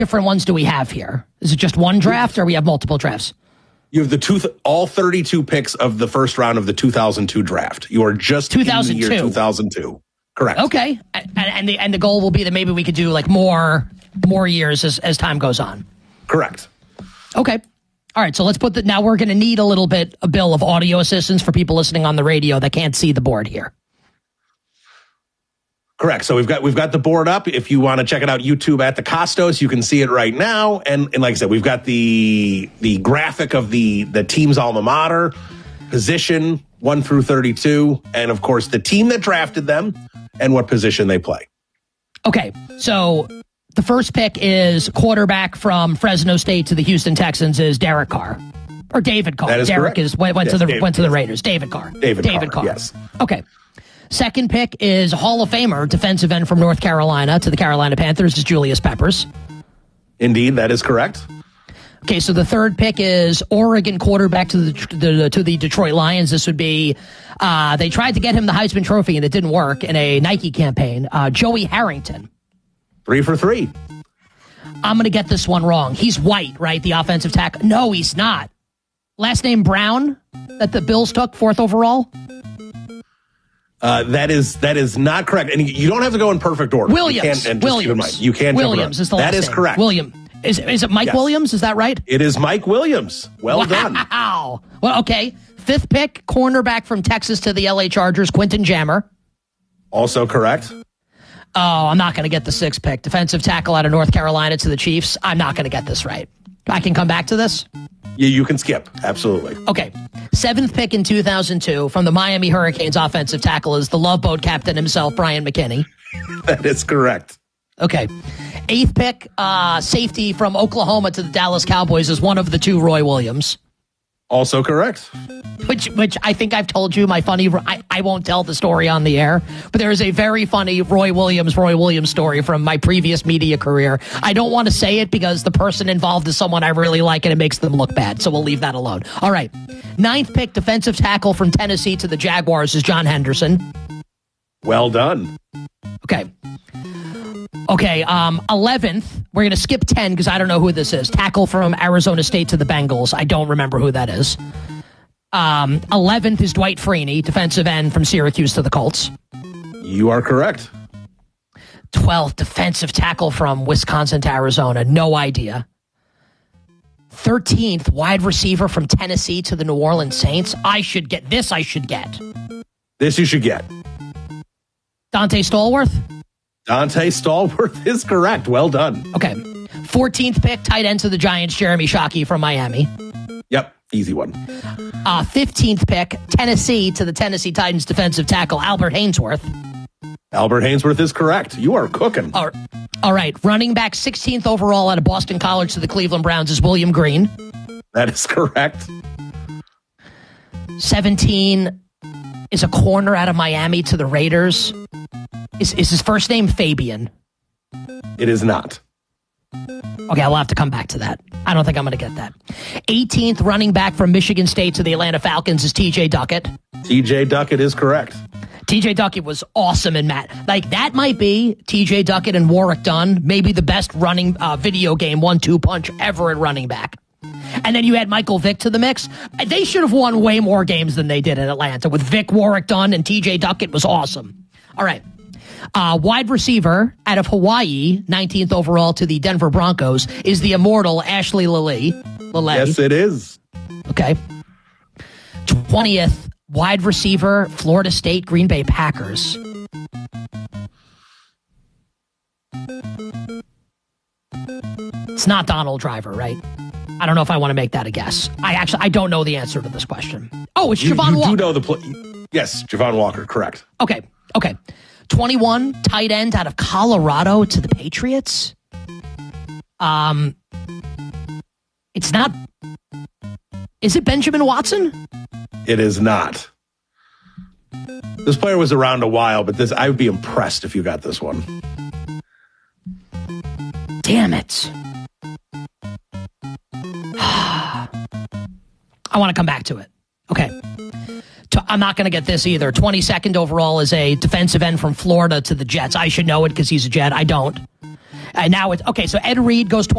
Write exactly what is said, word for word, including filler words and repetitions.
different ones do we have here? Is it just one draft or we have multiple drafts? You have the two, all thirty-two picks of the first round of the two thousand two draft. You are just two thousand two. in the year two thousand two. Correct. Okay. And, and, the, and the goal will be that maybe we could do like more more years as, as time goes on. Correct. Okay. All right. So let's put that. Now we're going to need a little bit, a bill of audio assistance for people listening on the radio that can't see the board here. Correct. So we've got we've got the board up. If you want to check it out, YouTube at the Costos, you can see it right now. And, and like I said, we've got the the graphic of the the team's alma mater, position one through thirty-two, and of course the team that drafted them and what position they play. Okay, so the first pick is quarterback from Fresno State to the Houston Texans is Derek Carr. Or David Carr. That is Derek correct. is went, went yes, to the David, went to the yes. Raiders. David Carr. David, David Carr, Carr. Yes. Okay. Second pick is Hall of Famer, defensive end from North Carolina to the Carolina Panthers is Julius Peppers. Indeed, that is correct. Okay, so the third pick is Oregon quarterback to the, the to the Detroit Lions. This would be, uh, they tried to get him the Heisman Trophy and it didn't work in a Nike campaign. Uh, Joey Harrington. Three for three. I'm going to get this one wrong. He's white, right? The offensive tackle. No, he's not. Last name Brown that the Bills took, fourth overall. Uh, that is that is not correct, and you don't have to go in perfect order. Williams. You can, and just Williams. keep in mind, you can Williams is the last That is name. correct. William. Is is it Mike Yes. Williams? Is that right? It is Mike Williams. Well wow. done. Wow. Well, okay. Fifth pick, cornerback from Texas to the L A Chargers, Quentin Jammer. Also correct. Oh, I'm not going to get the sixth pick. Defensive tackle out of North Carolina to the Chiefs. I'm not going to get this right. I can come back to this? Yeah, you can skip. Absolutely. Okay. Seventh pick in two thousand two from the Miami Hurricanes offensive tackle is the Love Boat captain himself, Brian McKinney. That is correct. Okay. Eighth pick, uh, safety from Oklahoma to the Dallas Cowboys is one of the two Roy Williams. Also correct. Which, which I think I've told you my funny, I, I won't tell the story on the air, but there is a very funny Roy Williams, Roy Williams story from my previous media career. I don't want to say it because the person involved is someone I really like and it makes them look bad. So we'll leave that alone. All right. Ninth pick, defensive tackle from Tennessee to the Jaguars is John Henderson. Well done. Okay. Okay, um, eleventh, we're going to skip ten because I don't know who this is. Tackle from Arizona State to the Bengals. I don't remember who that is. Um, eleventh is Dwight Freeney, defensive end from Syracuse to the Colts. You are correct. twelfth, defensive tackle from Wisconsin to Arizona. No idea. thirteenth, wide receiver from Tennessee to the New Orleans Saints. I should get this. I should get. This you should get. Dante Stallworth. Dante Stallworth is correct. Well done. Okay. fourteenth pick, tight end to the Giants, Jeremy Shockey from Miami. Yep. Easy one. Uh, fifteenth pick, Tennessee to the Tennessee Titans defensive tackle, Albert Hainsworth. Albert Hainsworth is correct. You are cooking. All, all right. Running back, sixteenth overall out of Boston College to the Cleveland Browns is William Green. That is correct. seventeen is a corner out of Miami to the Raiders. Is, is his first name Fabian? It is not. Okay, I'll have to come back to that. I don't think I'm going to get that. eighteenth running back from Michigan State to the Atlanta Falcons is T J Duckett. T J Duckett is correct. T J Duckett was awesome in Matt. Like, that might be T J Duckett and Warwick Dunn, maybe the best running uh, video game one two punch ever at running back. And then you add Michael Vick to the mix. They should have won way more games than they did in Atlanta. With Vick, Warwick Dunn, and T J Duckett was awesome. All right. Uh, wide receiver out of Hawaii, nineteenth overall to the Denver Broncos, is the immortal Ashley Lilly. Lilly. Yes, it is. Okay. twentieth, wide receiver, Florida State, Green Bay Packers. It's not Donald Driver, right? I don't know if I want to make that a guess. I actually, I don't know the answer to this question. Oh, it's You, Javon you Walker. do know the play. Yes, Javon Walker, correct. Okay, okay. twenty-one, tight end out of Colorado to the Patriots. Um, it's not. Is it Benjamin Watson? It is not. This player was around a while, but this I would be impressed if you got this one. Damn it. I want to come back to it. Okay. I'm not going to get this either. twenty-second overall is a defensive end from Florida to the Jets. I should know it because he's a Jet. I don't. And now it's okay. So Ed Reed goes